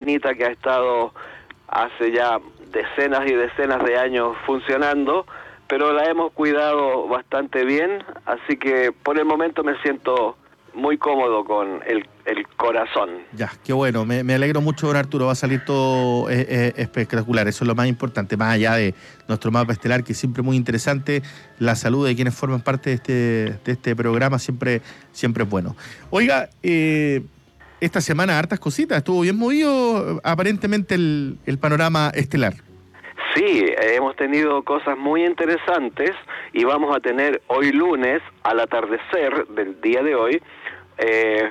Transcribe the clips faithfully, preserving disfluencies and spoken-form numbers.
maquinita que ha estado hace ya decenas y decenas de años funcionando, pero la hemos cuidado bastante bien, así que por el momento me siento muy cómodo con el, el corazón. Ya, qué bueno, me, me alegro mucho, don Arturo, va a salir todo eh, eh, espectacular, eso es lo más importante, más allá de nuestro mapa estelar, que es siempre muy interesante, la salud de quienes forman parte de este, de este programa siempre, siempre es bueno. Oiga, eh, esta semana hartas cositas, estuvo bien movido aparentemente el, el panorama estelar. Sí, hemos tenido cosas muy interesantes y vamos a tener hoy lunes, al atardecer del día de hoy, eh,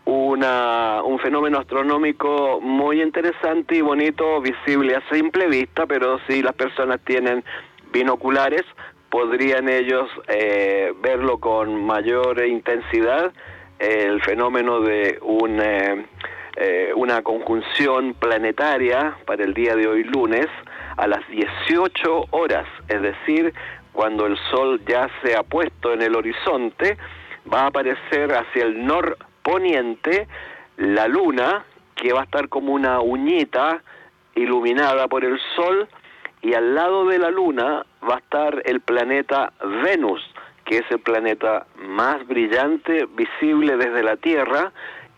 una, un fenómeno astronómico muy interesante y bonito, visible a simple vista, pero si las personas tienen binoculares, podrían ellos eh, verlo con mayor intensidad, eh, el fenómeno de un, eh, eh, una conjunción planetaria para el día de hoy lunes, a las dieciocho horas, es decir, cuando el Sol ya se ha puesto en el horizonte, va a aparecer hacia el norponiente la Luna, que va a estar como una uñita iluminada por el Sol, y al lado de la Luna va a estar el planeta Venus, que es el planeta más brillante visible desde la Tierra,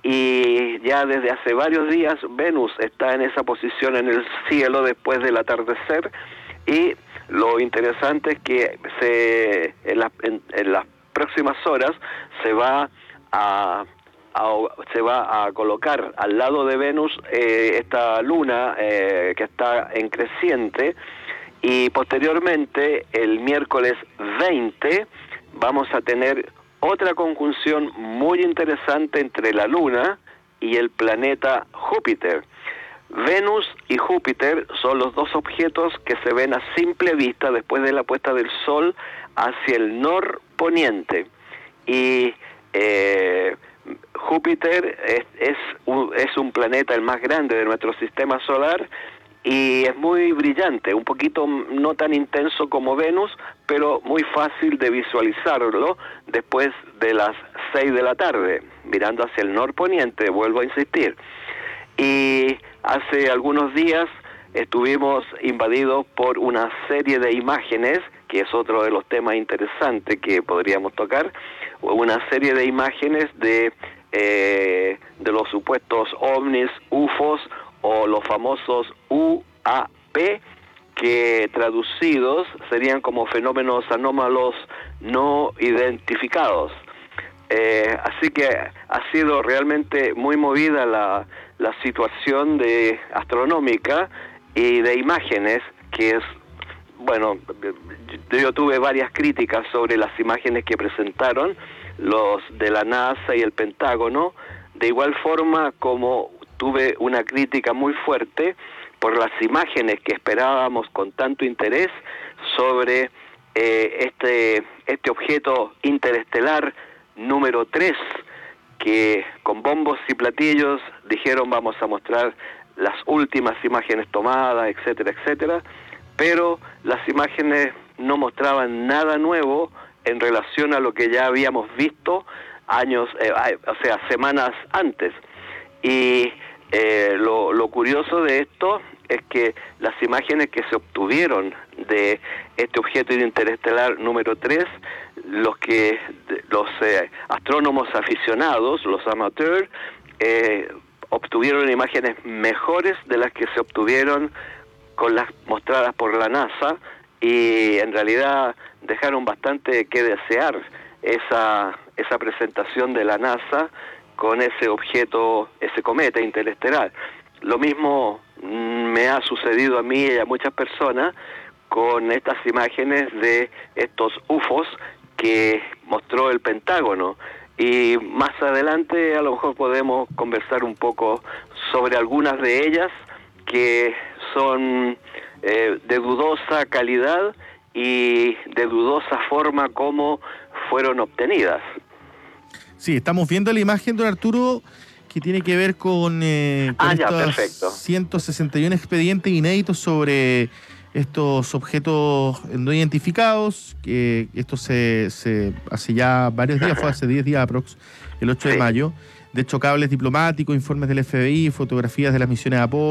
y ya desde hace varios días Venus está en esa posición en el cielo después del atardecer, y lo interesante es que se en, la, en, en las próximas horas se va a, a se va a colocar al lado de Venus eh, esta luna eh, que está en creciente, y posteriormente el miércoles veinte vamos a tener otra conjunción muy interesante entre la Luna y el planeta Júpiter. Venus y Júpiter son los dos objetos que se ven a simple vista después de la puesta del Sol hacia el norponiente. Y eh, Júpiter es, es, un, es un planeta el más grande de nuestro sistema solar, y es muy brillante, un poquito no tan intenso como Venus, pero muy fácil de visualizarlo después de las seis de la tarde, mirando hacia el norponiente, vuelvo a insistir. Y hace algunos días estuvimos invadidos por una serie de imágenes, que es otro de los temas interesantes que podríamos tocar, una serie de imágenes de, eh, de los supuestos ovnis, U F Os, o los famosos U A P, que traducidos serían como fenómenos anómalos no identificados. Eh, así que ha sido realmente muy movida la, la situación de astronómica y de imágenes, que es, bueno, yo tuve varias críticas sobre las imágenes que presentaron los de la NASA y el Pentágono, de igual forma como tuve una crítica muy fuerte por las imágenes que esperábamos con tanto interés sobre eh, este, este objeto interestelar número tres, que con bombos y platillos dijeron vamos a mostrar las últimas imágenes tomadas, etcétera, etcétera, pero las imágenes no mostraban nada nuevo en relación a lo que ya habíamos visto años, eh, o sea, semanas antes. Y eh, lo, lo curioso de esto es que las imágenes que se obtuvieron de este objeto interestelar número tres, los que los eh, astrónomos aficionados, los amateurs, eh, obtuvieron imágenes mejores de las que se obtuvieron con las mostradas por la NASA, y en realidad dejaron bastante que desear esa esa presentación de la NASA con ese objeto, ese cometa interestelar. Lo mismo me ha sucedido a mí y a muchas personas con estas imágenes de estos U F Os que mostró el Pentágono. Y más adelante a lo mejor podemos conversar un poco sobre algunas de ellas que son eh, de dudosa calidad y de dudosa forma como fueron obtenidas. Sí, estamos viendo la imagen, don Arturo, que tiene que ver con, eh, con ah, ya, estos perfecto. ciento sesenta y uno expedientes inéditos sobre estos objetos no identificados, que esto se, se hace ya varios días, fue hace diez días aprox, el ocho sí. de mayo. De hecho, cables diplomáticos, informes del F B I, fotografías de las misiones de apoyo,